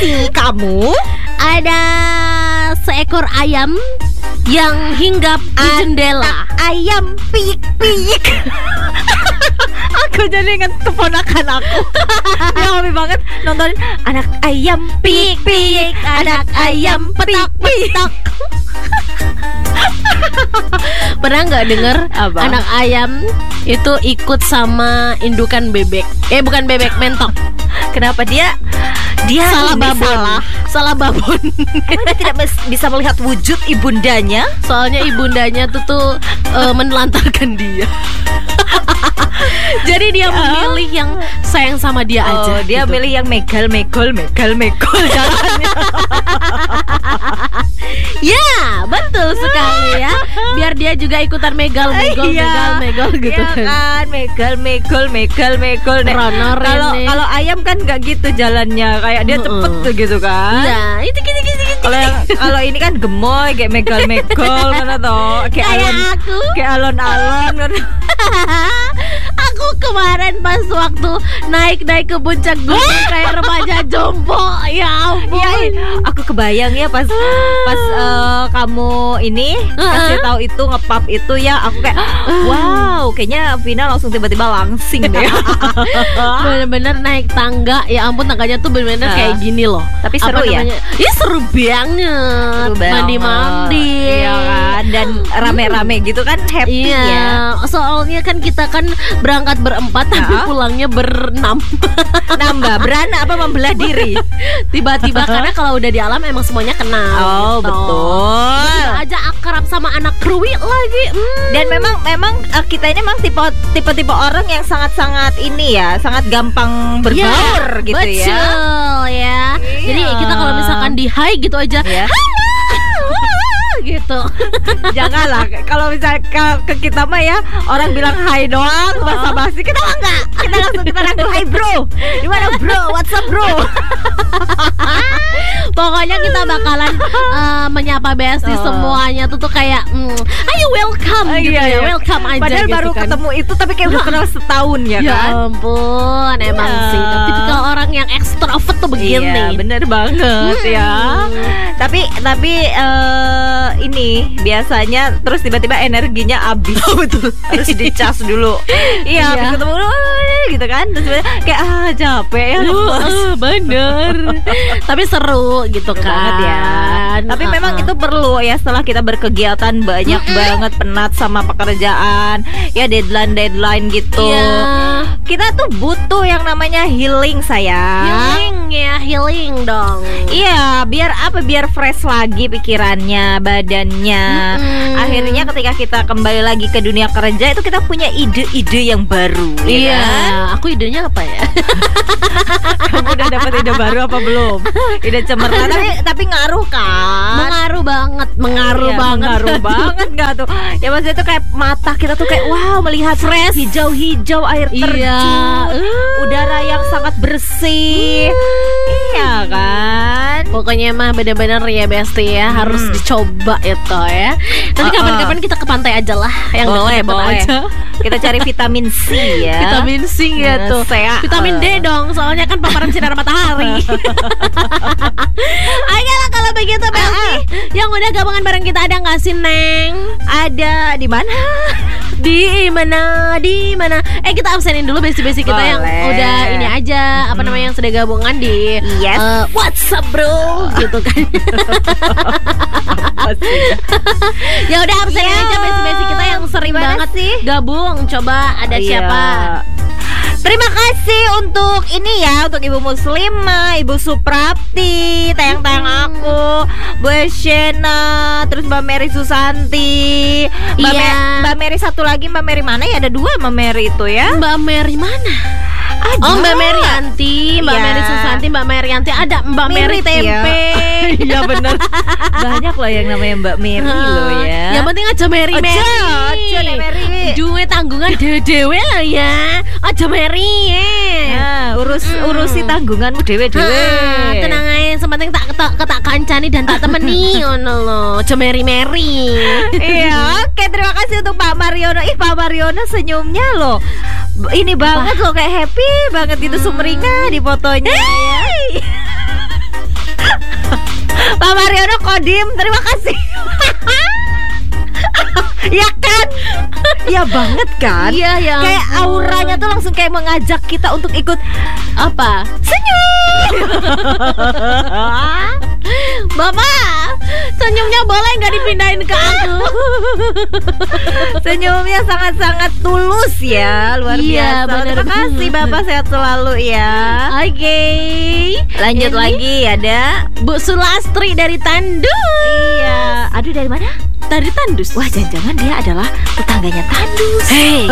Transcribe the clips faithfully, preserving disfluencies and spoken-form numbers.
sih kamu? Ada seekor ayam yang hinggap di jendela. Ayam piik-piik. Aku jadi ingat keponakan aku. Dia hobi banget nontonin anak ayam piik-piik, anak ayam petak-petak. Pernah nggak denger Apa? anak ayam itu ikut sama indukan bebek? Eh bukan bebek, mentok. Kenapa dia dia Salah ini babon. salah? Salah babon. Emang dia tidak mes- bisa melihat wujud ibundanya? Soalnya ibundanya tuh tuh eh, menelantarkan dia. Jadi dia memilih yang sayang sama dia Oh, aja. dia gitu. milih yang megal megol megal megol jalannya. Ya, betul sekali ya. Biar dia juga ikutan megal megol Iya. megal megol gitu Iya kan. kan, megal megol megal megol. Nek. Rono Kalau rene. kalau ayam kan nggak gitu jalannya, kayak dia cepet Mm-mm. tuh gitu kan. Iya, itu gitu gitu gitu. Kalau yang kalau ini kan gemoy kayak megal megol mana toh, kayak Kayak alon aku. kayak alon-alon kan. Aku kemarin pas waktu naik-naik ke puncak gunung kayak remaja jompo. Ya ampun. Iya, iya. Aku kebayang ya pas pas eh, kamu ini kasih tahu itu ngepap itu ya, aku kayak wow, kayaknya Vina langsung tiba-tiba langsing deh. Bener-bener naik tangga. Ya ampun, tangganya tuh bener-bener Ah. kayak gini loh. Tapi Apa seru ya? namanya? Iya seru banget. Seru banget. Mandi-mandi. Iya kan, dan rame-rame gitu kan happy Iya, ya. soalnya kan kita kan berangkat berempat tapi Ya. pulangnya berenam. Nambah beranak apa membelah diri. Tiba-tiba karena kalau udah di alam emang semuanya kenal. Oh, gitu. betul. Tiba aja akrab sama anak krui lagi. Hmm. Dan memang memang eh, kita ini memang tipe tipe-tipe orang yang sangat-sangat ini ya, sangat gampang berbaur Ya, gitu ya. betul ya. Jadi Iya. kita kalau misalkan di high gitu aja, Ya. gitu. Janganlah kalau misalnya ke, ke kita mah ya orang bilang hai doang basa-basi, kita mah enggak. Kita langsung kita rangkul, hai bro. Gimana bro? What's up bro? Pokoknya kita bakalan eh, menyapa bestie Oh. semuanya tuh tuh kayak mm, ayo welcome Oh, gitu iya, ya, iya. welcome aja Padahal gitu baru kan. ketemu itu tapi kayak udah kenal setahun ya, Ya kan? ampun, emang Iya. sih. Tipikal orang yang ekstrovert tuh begini. Iya, bener banget ya. Tapi tapi eh, ini biasanya terus tiba-tiba energinya habis. Betul. Harus dicas dulu. Iya, Iya. habis ketemu dulu gitu kan. Terus tiba-tiba kayak ah capek ya. Uh, lemes. uh, bener. Tapi seru gitu Seru kan. banget ya. Tapi memang Uh-uh. itu perlu ya, setelah kita berkegiatan banyak banget, penat sama pekerjaan, ya deadline-deadline gitu. Iya. Kita tuh butuh yang namanya healing, sayang. Healing ya, healing dong. Iya, biar apa? Biar fresh lagi pikirannya, badannya. Mm-mm. Akhirnya ketika kita kembali lagi ke dunia kerja itu kita punya ide-ide yang baru. ya Iya, kan? aku idenya apa ya? Kamu udah dapat ide baru apa belum? Ide cemerlang, tapi tapi ngaruh kan? Mengaruh banget, mengaruh Iya, banget. mengaruh banget nggak tuh? Ya maksudnya tuh kayak mata kita tuh kayak wow, melihat fresh, hijau-hijau, air terjun, Iya. Uh. udara yang sangat bersih. Iya kan? Pokoknya mah bener-bener ya bestie ya, harus Hmm. dicoba itu ya. Nanti Uh-uh. kapan-kapan kita ke pantai aja lah, yang Boleh, deket-deket boleh. aja. Kita cari vitamin C ya. Vitamin C ya Nah, tuh. saya, Vitamin D uh. dong, soalnya kan paparan sinar matahari. Oke lah kalau begitu Belti, yang udah gabungan bareng kita ada nggak sih Neng? Ada di mana? Di mana? Di mana? Eh kita absenin dulu basic-basic kita yang Boleh. udah ini aja, apa namanya, yang sudah gabungan di Yes. eh, WhatsApp bro, gitu kan. Ya udah absenin Iya. aja basic-basic kita yang sering Gimana banget sih? gabung. Coba ada Iya. siapa? Terima kasih untuk ini ya, untuk Ibu Muslimah, Ibu Suprapti, tayang-tayang aku, Bu Shena, terus Mbak Mary Susanti, Mbak, Iya. Me- Mbak Mary satu lagi, Mbak Mary mana ya? Ada dua Mbak Mary itu ya. Mbak Mary mana? Ada. Oh Mbak Merianti, Mbak Iya. Mary Susanti, Mbak Merianti, ada Mbak Mary Mirip ya. Tempe. Iya benar. Banyak loh yang namanya Mbak Mary loh ya. Yang penting aja Mary Ojo, Mary. ojo nih, Mary. Duit tanggungan dewe lah ya. Aja Mary ya. Nah, urus Hmm. urusi tanggunganmu dewe-dewe. Ah, tenang aja, sepenting tak ketak ketak kancani dan tak temeni ngono loh. Aja Mary Mary. Iya, oke, terima kasih untuk Pak Mariono. Ih, Pak Mariono senyumnya loh ini banget loh, kayak happy banget gitu, sumringah di fotonya ya. Pak Mariono Kodim, terima kasih. Ya kan? Ya banget kan? Iya ya. Kayak auranya tuh langsung kayak mengajak kita untuk ikut apa? senyum. Bapak, senyumnya boleh nggak dipindahin ke aku? Senyumnya sangat-sangat tulus ya, luar Iya, biasa. bener. Terima kasih Bapak, sehat selalu ya. Oke. Lanjut Ini lagi ada Bu Sulastri dari Tandus. Iya. Aduh, dari mana? Dari Tandus. Wah, jangan-jangan dia adalah tetangganya Tandus. Hey.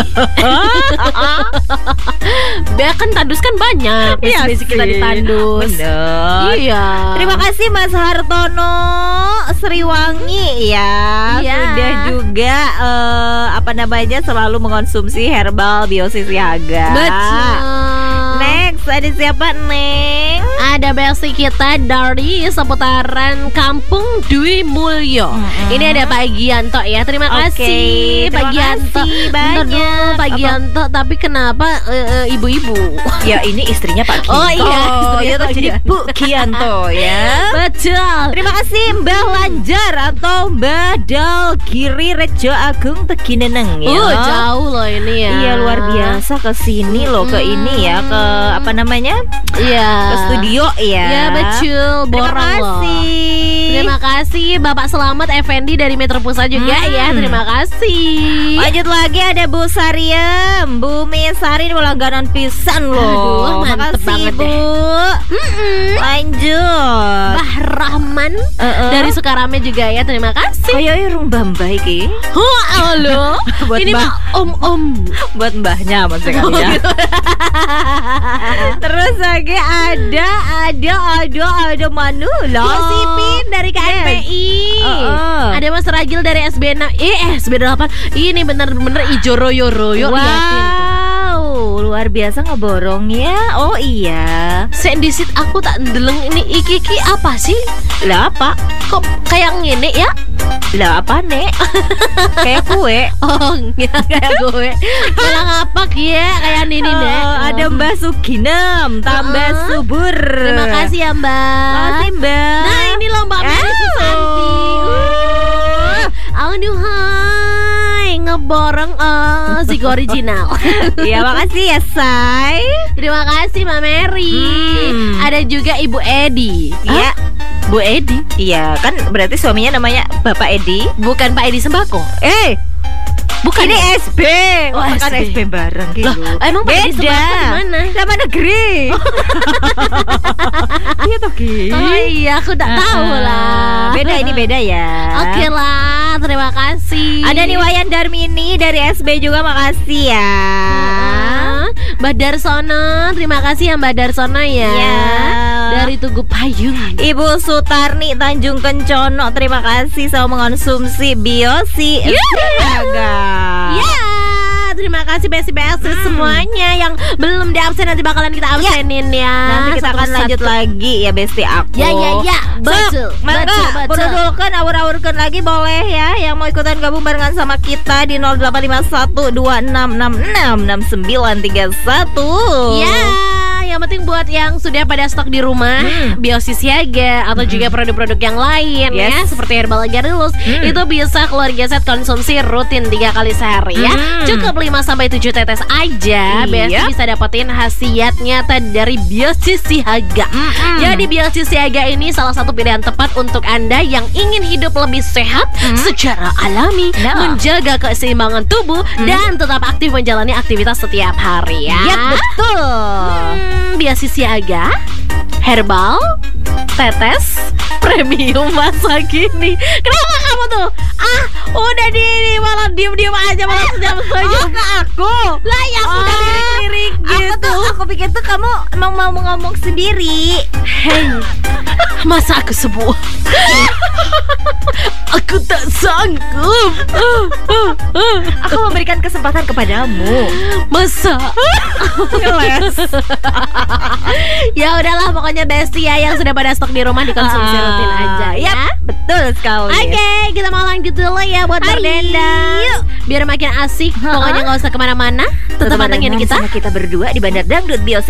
Biar kan Tandus kan banyak. Iya Besi-besi kita di sih. Tandus. Bener. Iya. Terima kasih Mas Hartono Sriwangi ya. Iya. Sudah juga eh, apa namanya selalu mengonsumsi herbal Biosi Siaga. Betul. Next ada siapa Neng? Ada besti kita dari seputaran Kampung Dwi Mulyo. Mm-mm. Ini ada Pak Gianto ya. Terima Oke, kasih Pak terima Gianto. kasih Bentar dulu, banyak. Pak Apa? Gianto. Tapi kenapa eh, eh, ibu-ibu? Ya ini istrinya Pak Gianto. Oh, iya, istrinya ya, Pak jadi Gianto. Bu Gianto ya. Betul. Terima kasih Mbah Lanjar atau Mbah Dalgiri Rejo Agung Tegineneng ya. Uh, jauh loh ini ya. Iya luar biasa ke sini loh, ke ini ya, ke apa namanya? Iya. Ke studio ya. Ya betul, Terima borong loh. kasih. Terima kasih Bapak Selamat Effendi dari Metro Pusat juga Hmm. ya. Terima kasih. Lanjut lagi ada Bu Sariem, Bu Misari langganan pisan loh. Aduh, mantep Makasih banget Bu. Mm-mm. Lanjut. Mbah Rahman Uh-uh. dari Sukarame juga ya. Terima kasih. Kayak rung Bamba iki. Oh, halo. Buat Ini Mbah. mah om-om. Buat mbahnya maksudnya Oh, kan ya. gitu. Terus lagi ada ada ada ada Manula. Yosipin dari K N P I. Uh-uh. Ada Mas Ragil dari S B enam. Eh, S B delapan. Ini bener-bener ijo royo-royo. Wow, Liatin tuh. luar biasa ngeborong ya. Oh iya. Sek disit aku tak ndeleng ini iki-iki apa sih? Lah apa? Kok kayak ngene ya? Lah apa nek? Kayak kue. Oh, enggak kayak gue. Malah ngapak ya kayak ini Oh, deh. ada Mbak Suginem tambah Uh-uh. subur. Terima kasih ya, Mbak. Terima kasih Mbak. Nah, ini loh Mbak Mary Oh. Susanti. Uh. Aduh, hai, ngeborong oh, si original. Iya makasih ya Say. Terima kasih Mbak Mary. Hmm. Ada juga Ibu Edi. Iya. Hah? Bu Edi? Iya kan berarti suaminya namanya Bapak Edi. Bukan Pak Edi Sembako. Eh, Bukan ini ya? S B. Oh, Kan S B. S B bareng gitu. Loh, emang Pak Edi beda. Sembako di mana? Sama negeri. Iya toh Ki. Oh iya, aku tak tahu Ah, lah. Beda ini beda ya. Oke lah, terima kasih. Ada nih Wayan Darmini dari S B juga, makasih ya. Ah, Mbak Darsono, terima kasih ya Mbak Darsono ya. Ya. Dari Tugu Payung. Ibu Sutarni Tanjung Kencono, terima kasih selalu mengonsumsi Biosi Siaga. Ya, terima kasih besti-besti Hmm. semuanya yang belum diabsen, nanti bakalan kita absenin ya. Nanti kita Satu akan persatu. lanjut lagi ya besti aku. Ya, ya, ya. Betul, Sok, maka betul, betul. pendudulkan awur-awurkan lagi boleh ya. Yang mau ikutan gabung barengan sama kita di nol delapan lima satu dua enam enam enam enam sembilan tiga satu. Ya, yang penting buat yang sudah pada stok di rumah, Hmm. Biosi Siaga atau juga produk-produk yang lain ya, Yes. seperti Herbal Garulus, Hmm. itu bisa keluarga set konsumsi rutin tiga kali sehari ya. Hmm. Cukup lima sampai tujuh tetes aja, Iya. Besti bisa dapetin khasiat nyata dari Biosi Siaga. Mm-mm. Jadi Biosi Siaga ini salah satu pilihan tepat untuk Anda yang ingin hidup lebih sehat secara alami, Nah. menjaga keseimbangan tubuh dan tetap aktif menjalani aktivitas setiap hari ya. Ya betul. Hmm, Biosi Siaga, herbal, tetes, premium masa kini. Kenapa kamu tuh? Ah, udah di ini malah diem-diem aja malah sejam saja. Oh, ke aku. Lah ya sudah Oh, lirik-lirik Aku gitu. tuh, aku pikir tuh kamu emang mau ngomong sendiri. Hei, masa aku sebuah? Aku tak sanggup. Aku memberikan kesempatan kepadamu. Masa? Ngeles. Ya udahlah, pokoknya Besti ya yang sudah pada stok di rumah dikonsumsi Ah, rutin aja ya. yap, betul sekali. Oke, kita mau lanjut dulu ya buat Ayo. berdendang. Biar makin asik, pokoknya nggak usah kemana-mana. Tetap pantengin Barengan kita. sama kita berdua di Bandar Dangdut Biosi